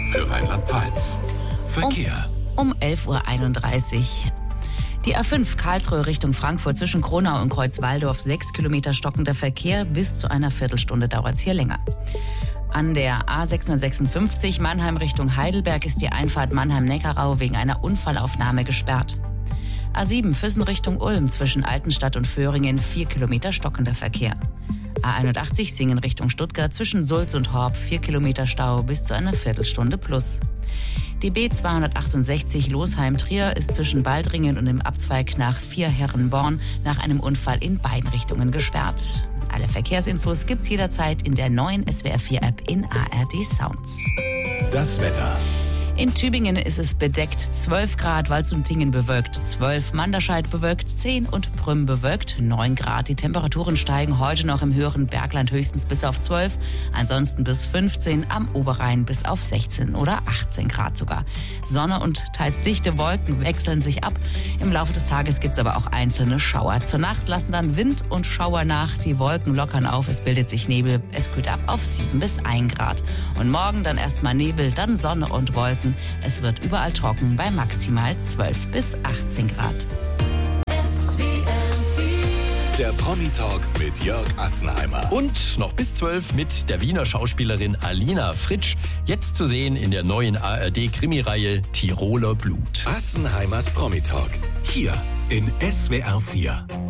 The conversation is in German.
für Rheinland-Pfalz. Verkehr. Um 11.31 Uhr. Die A5 Karlsruhe Richtung Frankfurt zwischen Kronau und Kreuzwaldorf 6 Kilometer stockender Verkehr. Bis zu einer Viertelstunde dauert es hier länger. An der A656 Mannheim Richtung Heidelberg ist die Einfahrt Mannheim-Neckarau wegen einer Unfallaufnahme gesperrt. A7 Füssen Richtung Ulm zwischen Altenstadt und Föhringen 4 Kilometer stockender Verkehr. A81 Singen Richtung Stuttgart zwischen Sulz und Horb 4 Kilometer Stau bis zu einer Viertelstunde plus. Die B268 Losheim-Trier ist zwischen Baldringen und dem Abzweig nach Vierherrenborn nach einem Unfall in beiden Richtungen gesperrt. Alle Verkehrsinfos gibt's jederzeit in der neuen SWR4-App in ARD Sounds. Das Wetter. In Tübingen ist es bedeckt 12 Grad, Walsum-Tingen bewölkt 12, Manderscheid bewölkt 10 und Prüm bewölkt 9 Grad. Die Temperaturen steigen heute noch im höheren Bergland höchstens bis auf 12, ansonsten bis 15, am Oberrhein bis auf 16 oder 18 Grad sogar. Sonne und teils dichte Wolken wechseln sich ab. Im Laufe des Tages gibt es aber auch einzelne Schauer. Zur Nacht lassen dann Wind und Schauer nach. Die Wolken lockern auf, es bildet sich Nebel. Es kühlt ab auf 7 bis 1 Grad. Und morgen dann erstmal Nebel, dann Sonne und Wolken. Es wird überall trocken bei maximal 12 bis 18 Grad. Der Promi-Talk mit Jörg Assenheimer. Und noch bis 12 mit der Wiener Schauspielerin Alina Fritsch. Jetzt zu sehen in der neuen ARD-Krimireihe Tiroler Blut. Assenheimers Promi-Talk. Hier in SWR 4.